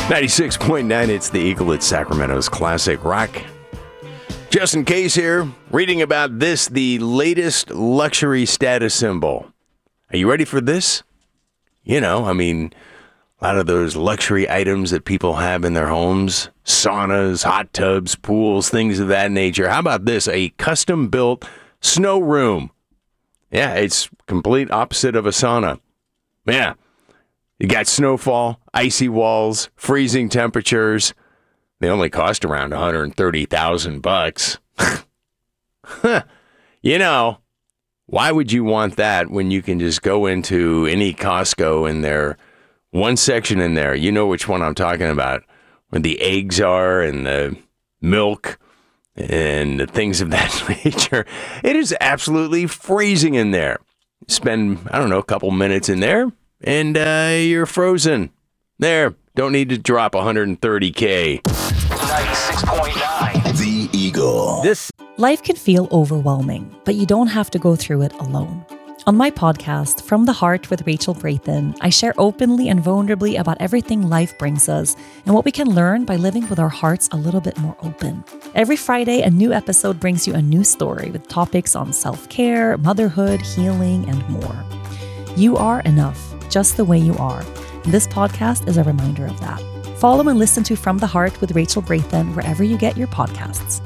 96.9, it's the Eagle at Sacramento's Classic Rock. Justin Case here, reading about this, the latest luxury status symbol. Are you ready for this? You know, I mean, a lot of those luxury items that people have in their homes, saunas, hot tubs, pools, things of that nature. How about this? A custom-built snow room. Yeah, it's complete opposite of a sauna. Yeah. You got snowfall, icy walls, freezing temperatures. They only cost around $130,000. You know, why would you want that when you can just go into any Costco and there, one section in there, you know which one I'm talking about, where the eggs are and the milk and the things of that nature. It is absolutely freezing in there. Spend, I don't know, a couple minutes in there. And you're frozen. There. Don't need to drop $130K. 96.9 The Eagle. Life can feel overwhelming, but you don't have to go through it alone. On my podcast, From the Heart with Rachel Brathen, I share openly and vulnerably about everything life brings us and what we can learn by living with our hearts a little bit more open. Every Friday, a new episode brings you a new story with topics on self-care, motherhood, healing, and more. You are enough, just the way you are. And this podcast is a reminder of that. Follow and listen to From the Heart with Rachel Brathen wherever you get your podcasts.